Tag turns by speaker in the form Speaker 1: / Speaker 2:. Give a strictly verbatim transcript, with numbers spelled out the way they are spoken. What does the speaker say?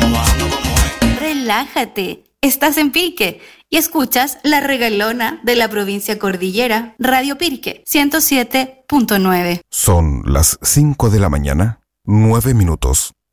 Speaker 1: Relájate, estás en Pirque y escuchas La Regalona de la provincia Cordillera, Radio Pirque, ciento siete punto nueve.
Speaker 2: Son las cinco de la mañana, nueve minutos.